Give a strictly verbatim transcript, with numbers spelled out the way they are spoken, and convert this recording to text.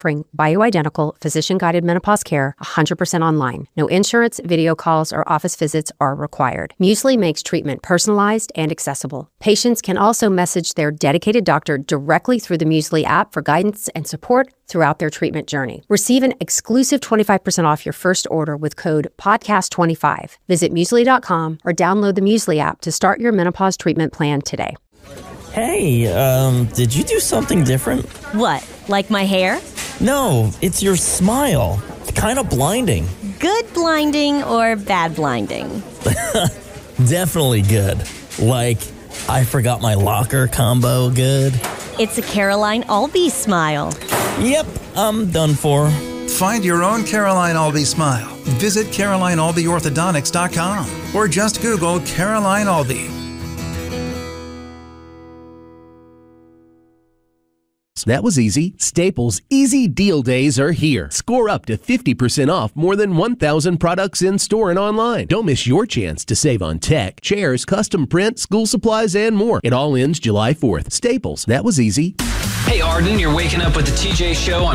offering bioidentical, physician-guided menopause care one hundred percent online. No insurance, video calls, or office visits are required. Musely makes treatment personalized and accessible. Patients can also message their dedicated doctor directly through the Musely app for guidance and support throughout their treatment journey. Receive an exclusive twenty-five percent off your first order with code podcast twenty-five. Visit musely dot com or download the Musely app to start your menopause treatment plan today. Hey, um, did you do something different? What, like my hair? No, it's your smile. It's kind of blinding. Good blinding or bad blinding? Definitely good. Like, I forgot my locker combo good. It's a Caroline Albee smile. Yep, I'm done for. Find your own Caroline Albee smile. Visit caroline albee orthodontics dot com or just Google Caroline Albee. That was easy. Staples Easy Deal Days are here. Score up to fifty percent off more than one thousand products in store and online. Don't miss your chance to save on tech, chairs, custom print, school supplies, and more. It all ends July fourth. Staples, that was easy. Hey, Arden, you're waking up with the T J Show on